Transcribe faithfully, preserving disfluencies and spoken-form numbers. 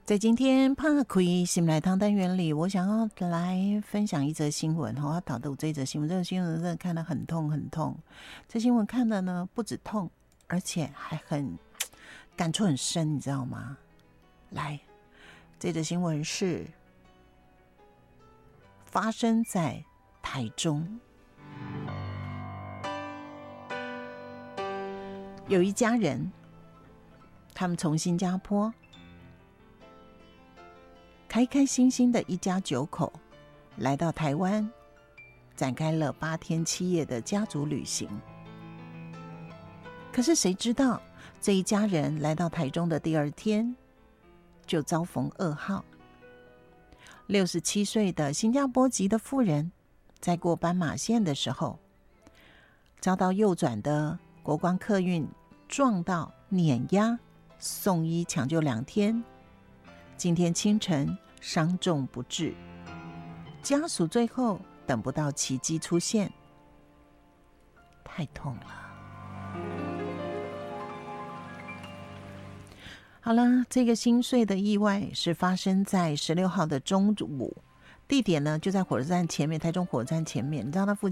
在今天怕亏心来汤单元里，我想要来分享一则新闻。我要导读这则新闻，这个新闻真的看得很痛很痛。这新闻看的呢，不止痛，而且还很感触很深，你知道吗？来，这则新闻是发生在台中，有一家人，他们从新加坡开开心心的一家九口来到台湾，展开了八天七夜的家族旅行。可是谁知道，这一家人来到台中的第二天，就遭逢噩耗。六十七岁的新加坡籍的妇人，在过斑马线的时候，遭到右转的国光客运撞到碾压，送医抢救两天，今天清晨伤重不治，家属最后等不到奇迹出现，太痛了。好了，这个心碎的意外是发生在十六号的中午，地点呢就在火车站前面，台中火车站前面。你知道那附近